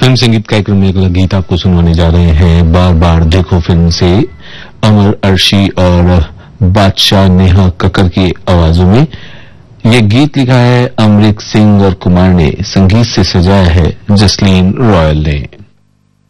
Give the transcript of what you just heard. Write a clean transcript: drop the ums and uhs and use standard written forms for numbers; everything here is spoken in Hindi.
फिल्म संगीत कार्यक्रम में अगला गीत आपको सुनवाने जा रहे हैं बार बार देखो फिल्म से अमर अर्शी और बादशाह नेहा कक्कर की आवाजों में। यह गीत लिखा है अमरीक सिंह और कुमार ने, संगीत से सजाया है जसलीन रॉयल ने।